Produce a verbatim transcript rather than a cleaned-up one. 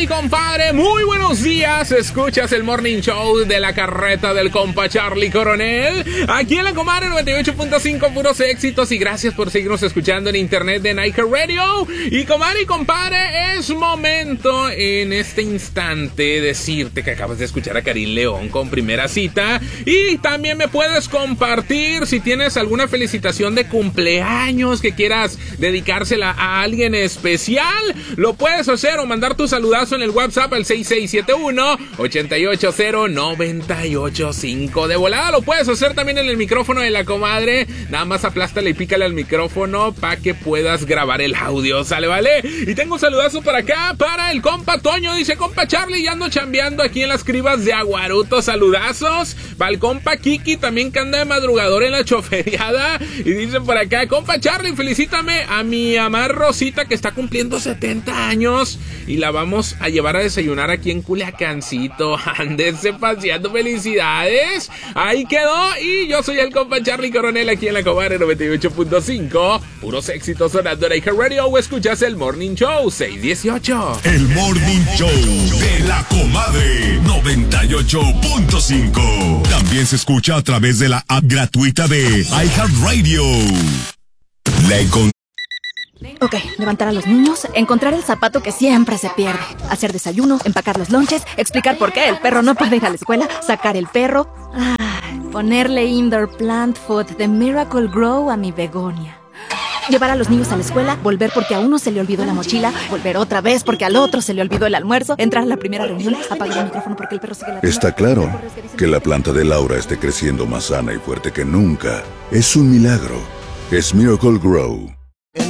mi compadre, muy buenos días. Escuchas el Morning Show de la carreta del compa Charlie Coronel. Aquí en la comadre noventa y ocho punto cinco, puros éxitos. Y gracias por seguirnos escuchando en internet de Nike Radio. Y comadre y compadre, es momento en este instante decirte que acabas de escuchar a Karim León con Primera Cita. Y también me puedes compartir si tienes alguna felicitación de cumpleaños que quieras dedicársela a alguien especial. Lo puedes hacer o mandar tu saludazo en el WhatsApp al seis seis siete uno, ocho ocho cero, nueve ocho cinco. De volada lo puedes hacer también en el micrófono de la comadre. Nada más aplástale y pícale al micrófono para que puedas grabar el audio, ¿sale, vale? Y tengo un saludazo para acá, para el compa Toño. Dice, compa Charlie, ya ando chambeando aquí en las cribas de Aguaruto. Saludazos. Para el compa Kiki, también que anda de madrugador en la choferiada. Y dice por acá, compa Charlie, felicítame a mi amar Rosita que está cumpliendo setenta años y la vamos a llevar a desayunar aquí en Culiacancito. Ándese paseando, felicidades. Ahí quedó. Y yo soy el compa Charlie Coronel aquí en la comadre noventa y ocho punto cinco. Puros éxitos sonando en Nike Radio. O escuchas el Morning Show seis dieciocho. El Morning Show de la comadre noventa y ocho punto cinco. También se escucha a través de la app gratuita de iHeartRadio. La encont- Ok, levantar a los niños, encontrar el zapato que siempre se pierde, hacer desayuno, empacar los lonches, explicar por qué el perro no puede ir a la escuela, sacar el perro, ah, ponerle indoor plant food de Miracle Grow a mi begonia. Llevar a los niños a la escuela, volver porque a uno se le olvidó la mochila, volver otra vez porque al otro se le olvidó el almuerzo, entrar a la primera reunión, apagar el micrófono porque el perro sigue la... Está claro que la planta de Laura esté creciendo más sana y fuerte que nunca. Es un milagro. Es Miracle Grow.